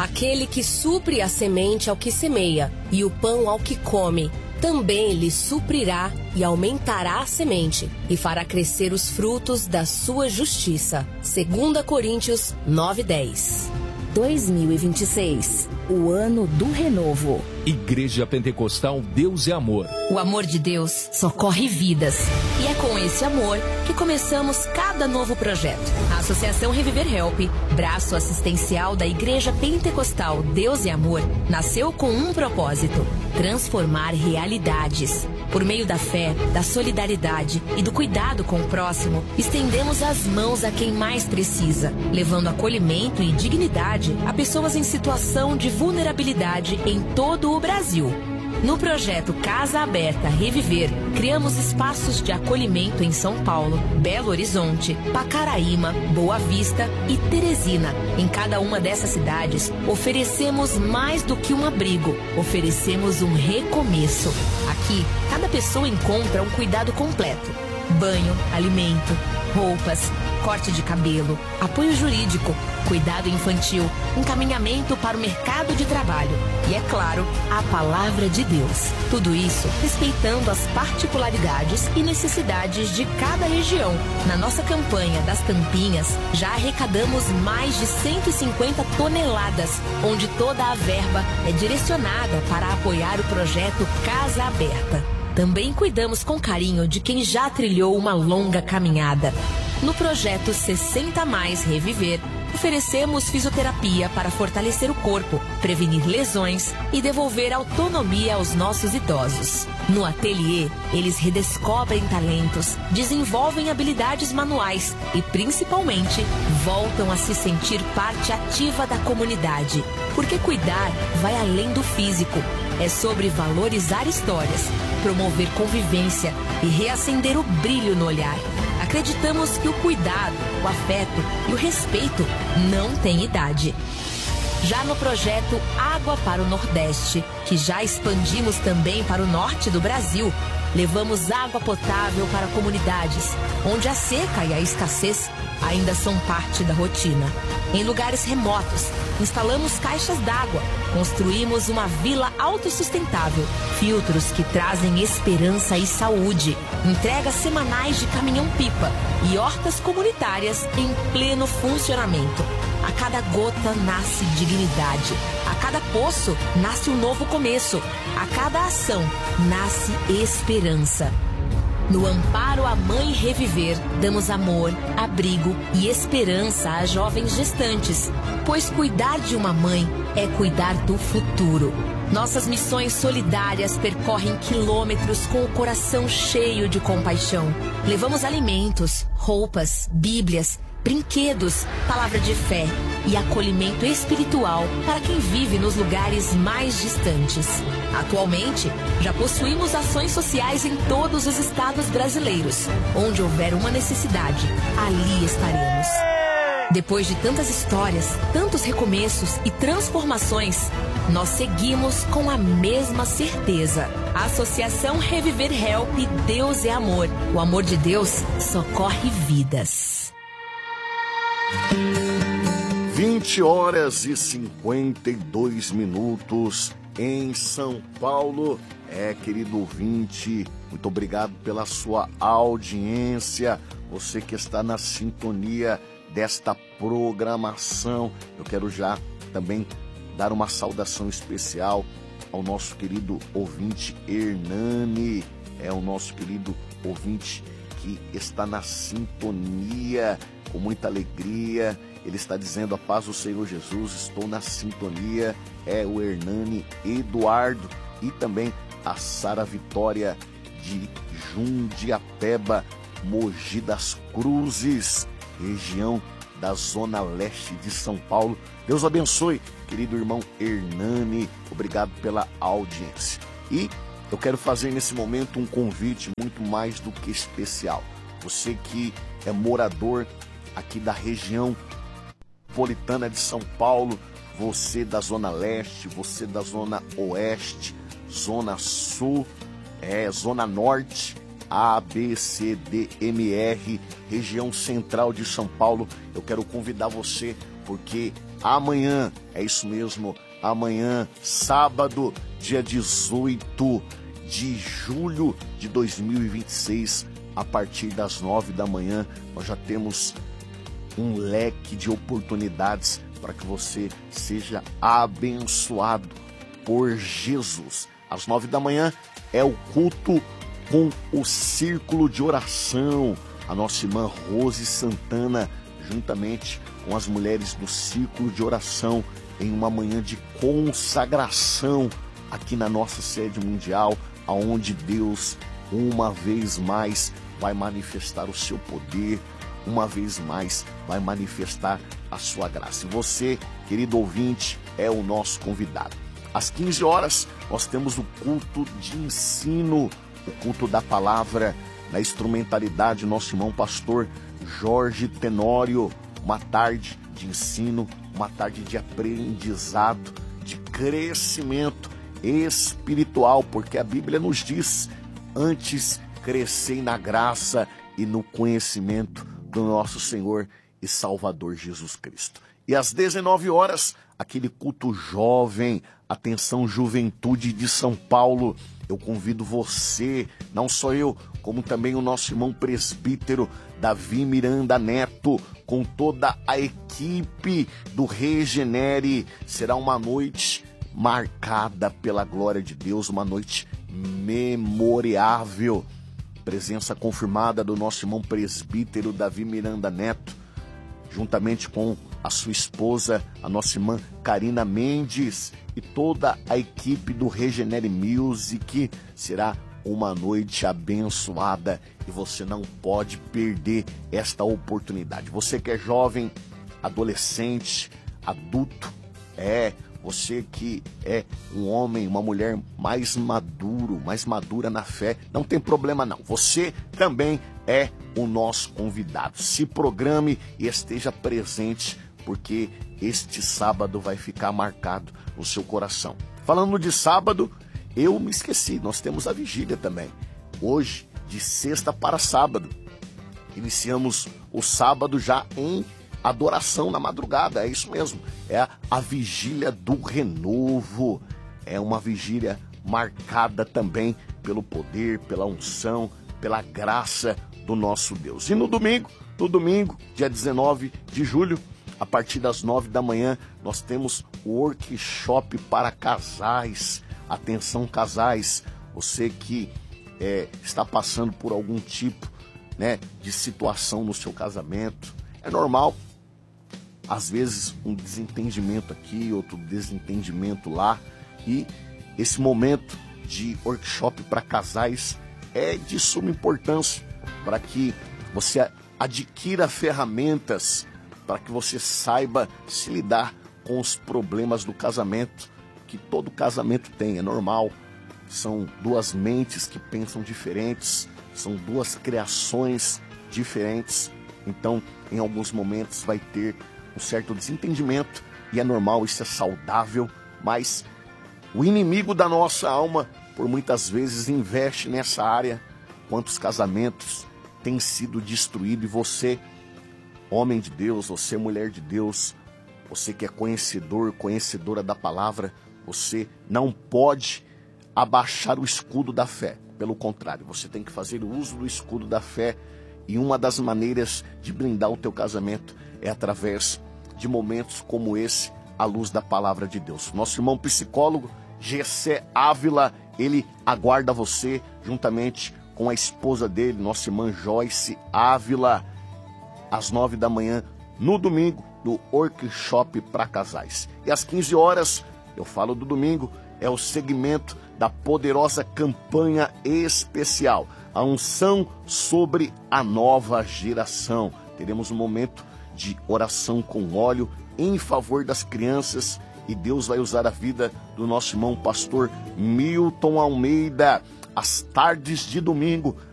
Aquele que supre a semente ao que semeia e o pão ao que come, também lhe suprirá e aumentará a semente e fará crescer os frutos da sua justiça. 2 Coríntios 9:10. 2026, o ano do renovo. Igreja Pentecostal Deus é Amor. O amor de Deus socorre vidas. E é com esse amor que começamos cada novo projeto. A Associação Reviver Help, braço assistencial da Igreja Pentecostal Deus é Amor, nasceu com um propósito: transformar realidades. Por meio da fé, da solidariedade e do cuidado com o próximo, estendemos as mãos a quem mais precisa, levando acolhimento e dignidade a pessoas em situação de vulnerabilidade em todo o Brasil. No projeto Casa Aberta Reviver, criamos espaços de acolhimento em São Paulo, Belo Horizonte, Pacaraíma, Boa Vista e Teresina. Em cada uma dessas cidades, oferecemos mais do que um abrigo, oferecemos um recomeço. Aqui, cada pessoa encontra um cuidado completo: banho, alimento, roupas, corte de cabelo, apoio jurídico, cuidado infantil, encaminhamento para o mercado de trabalho e, é claro, a palavra de Deus. Tudo isso respeitando as particularidades e necessidades de cada região. Na nossa campanha das tampinhas, já arrecadamos mais de 150 toneladas, onde toda a verba é direcionada para apoiar o projeto Casa Aberta. Também cuidamos com carinho de quem já trilhou uma longa caminhada. No projeto 60 Mais Reviver, oferecemos fisioterapia para fortalecer o corpo, prevenir lesões e devolver autonomia aos nossos idosos. No ateliê, eles redescobrem talentos, desenvolvem habilidades manuais e, principalmente, voltam a se sentir parte ativa da comunidade. Porque cuidar vai além do físico. É sobre valorizar histórias, promover convivência e reacender o brilho no olhar. Acreditamos que o cuidado, o afeto e o respeito não têm idade. Já no projeto Água para o Nordeste, que já expandimos também para o norte do Brasil, levamos água potável para comunidades onde a seca e a escassez ainda são parte da rotina. Em lugares remotos, instalamos caixas d'água, construímos uma vila autossustentável, filtros que trazem esperança e saúde, entregas semanais de caminhão-pipa e hortas comunitárias em pleno funcionamento. A cada gota nasce dignidade, a cada poço nasce um novo começo, a cada ação nasce esperança. No Amparo à Mãe Reviver, damos amor, abrigo e esperança a jovens gestantes, pois cuidar de uma mãe é cuidar do futuro. Nossas missões solidárias percorrem quilômetros com o coração cheio de compaixão. Levamos alimentos, roupas, bíblias, brinquedos, palavra de fé e acolhimento espiritual para quem vive nos lugares mais distantes. Atualmente, já possuímos ações sociais em todos os estados brasileiros. Onde houver uma necessidade, ali estaremos. Depois de tantas histórias, tantos recomeços e transformações, nós seguimos com a mesma certeza. A Associação Reviver Help Deus é Amor. O amor de Deus socorre vidas. 20h52 em São Paulo. Querido ouvinte, muito obrigado pela sua audiência. Você que está na sintonia desta programação. Eu quero já também dar uma saudação especial ao nosso querido ouvinte Hernani. É o nosso querido ouvinte que está na sintonia com muita alegria. Ele está dizendo: a paz do Senhor Jesus, estou na sintonia. É o Hernani Eduardo e também a Sara Vitória de Jundiapeba, Mogi das Cruzes, região da Zona Leste de São Paulo. Deus abençoe, querido irmão Hernani. Obrigado pela audiência. E eu quero fazer nesse momento um convite muito mais do que especial. Você que é morador aqui da região metropolitana de São Paulo, você da Zona Leste, você da Zona Oeste, Zona Sul, Zona Norte, A, B, C, D, M, R, região central de São Paulo, eu quero convidar você porque amanhã, é isso mesmo, amanhã, sábado, dia 18 de julho de 2026, a partir das 9 da manhã, nós já temos um leque de oportunidades para que você seja abençoado por Jesus. Às 9 da manhã é o culto com o círculo de oração. A nossa irmã Rose Santana, juntamente com as mulheres do círculo de oração, em uma manhã de consagração aqui na nossa sede mundial, aonde Deus, uma vez mais, vai manifestar o seu poder, uma vez mais vai manifestar a sua graça. E você, querido ouvinte, é o nosso convidado. Às 15 horas, nós temos o culto de ensino, o culto da palavra, na instrumentalidade, nosso irmão pastor Jorge Tenório. Uma tarde de ensino, uma tarde de aprendizado, de crescimento espiritual, porque a Bíblia nos diz: antes crescei na graça e no conhecimento do nosso Senhor e Salvador Jesus Cristo. E às 19 horas, aquele culto jovem, atenção juventude de São Paulo. Eu convido você, não só eu, como também o nosso irmão presbítero Davi Miranda Neto, com toda a equipe do Regenere. Será uma noite marcada pela glória de Deus, uma noite memorável. Presença confirmada do nosso irmão presbítero Davi Miranda Neto, juntamente com a sua esposa, a nossa irmã Karina Mendes, e toda a equipe do Regenere Music. Será uma noite abençoada e você não pode perder esta oportunidade. Você que é jovem, adolescente, adulto, você que é um homem, uma mulher mais madura na fé, não tem problema não. Você também é o nosso convidado. Se programe e esteja presente, porque este sábado vai ficar marcado no seu coração. Falando de sábado, eu me esqueci, nós temos a vigília também. Hoje, de sexta para sábado. Iniciamos o sábado já em adoração na madrugada, é isso mesmo. É a vigília do renovo. É uma vigília marcada também pelo poder, pela unção, pela graça do nosso Deus. E no domingo, dia 19 de julho, a partir das 9 da manhã, nós temos o workshop para casais. Atenção, casais, você que está passando por algum tipo, de situação no seu casamento. É normal, às vezes, um desentendimento aqui, outro desentendimento lá. E esse momento de workshop para casais é de suma importância para que você adquira ferramentas, para que você saiba se lidar com os problemas do casamento, que todo casamento tem, é normal. São duas mentes que pensam diferentes, são duas criações diferentes. Então, em alguns momentos vai ter um certo desentendimento e é normal, isso é saudável, mas o inimigo da nossa alma, por muitas vezes, investe nessa área. Quantos casamentos têm sido destruídos? E você, homem de Deus, você, mulher de Deus, você que é conhecedor, conhecedora da palavra, você não pode abaixar o escudo da fé. Pelo contrário, você tem que fazer uso do escudo da fé. E uma das maneiras de blindar o teu casamento é através de momentos como esse, à luz da palavra de Deus. Nosso irmão psicólogo, Gessé Ávila, ele aguarda você, juntamente com a esposa dele, nossa irmã Joyce Ávila, às 9 da manhã, no domingo, do workshop para casais. E às 15 horas, eu falo do domingo, é o segmento da poderosa campanha especial, a unção sobre a nova geração. Teremos um momento de oração com óleo em favor das crianças e Deus vai usar a vida do nosso irmão pastor Milton Almeida. Às tardes de domingo,